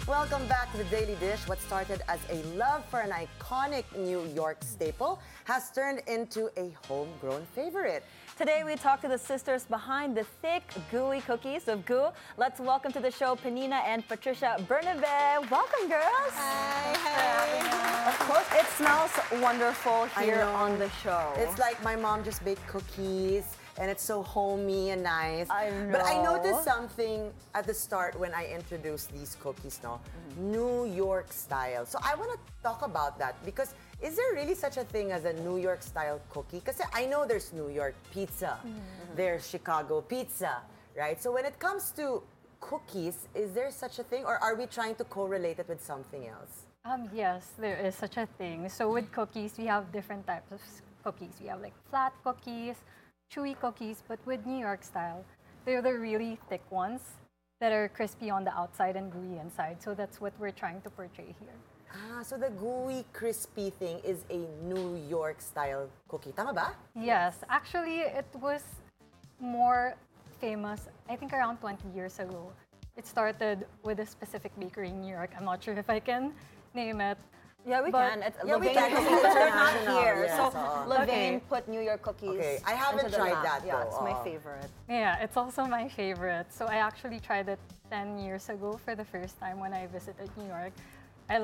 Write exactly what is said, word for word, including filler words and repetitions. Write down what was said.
Welcome back to the Daily Dish. What started as a love for an iconic New York staple has turned into a homegrown favorite. Today we talk to the sisters behind the thick, gooey cookies of Gu. Let's welcome to the show Penina and Patricia Bernabe. Welcome, girls. Hi, hi. Of course, it smells wonderful here on the show. It's like my mom just baked cookies and it's so homey and nice. I But I know. noticed something at the start when I introduced these cookies, no? New York style. So I want to talk about that because is there really such a thing as a New York style cookie? Because I know there's New York pizza, there's Chicago pizza, right? So when it comes to cookies, is there such a thing or are we trying to correlate it with something else? Um, yes, there is such a thing. So with cookies, we have different types of s- cookies. We have like flat cookies, chewy cookies, but with New York style, they're the really thick ones that are crispy on the outside and gooey inside. So that's what we're trying to portray here. Ah, so the gooey, crispy thing is a New York style cookie. Tama ba? Yes, actually, it was more famous, I think around twenty years ago. It started with a specific bakery in New York. I'm not sure if I can name it. Yeah, we But- can. It's Yeah, we Levain can. cookies, but they're not International, here. yes, so oo. Levain Okay. put New York cookies. Okay, I haven't into the tried lab. that, Yeah, though. it's my Oo. favorite. Yeah, it's also my favorite. So I actually tried it ten years ago for the first time when I visited New York.